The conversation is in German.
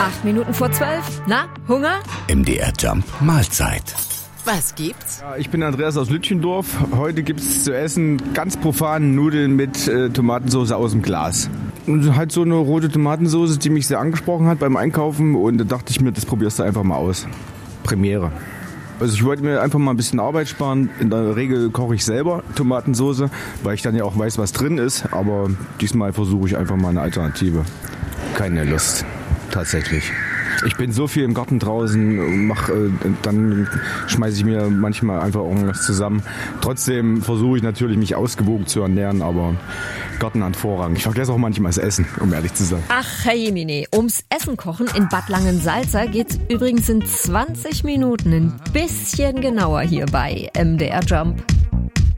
8:08. Na, Hunger? MDR Jump Mahlzeit. Was gibt's? Ja, ich bin Andreas aus Lütchendorf. Heute gibt's zu essen ganz profan Nudeln mit Tomatensauce aus dem Glas. Und halt so eine rote Tomatensauce, die mich sehr angesprochen hat beim Einkaufen. Und da dachte ich mir, das probierst du einfach mal aus. Premiere. Also ich wollte mir einfach mal ein bisschen Arbeit sparen. In der Regel koche ich selber Tomatensauce, weil ich dann ja auch weiß, was drin ist. Aber diesmal versuche ich einfach mal eine Alternative. Keine Lust, tatsächlich. Ich bin so viel im Garten draußen, dann schmeiße ich mir manchmal einfach irgendwas zusammen. Trotzdem versuche ich natürlich, mich ausgewogen zu ernähren, aber Garten hat Vorrang. Ich vergesse auch manchmal das Essen, um ehrlich zu sein. Ach, Herr Jemine, ums Essen kochen in Bad Langensalza geht's übrigens in 20 Minuten ein bisschen genauer hier bei MDR Jump.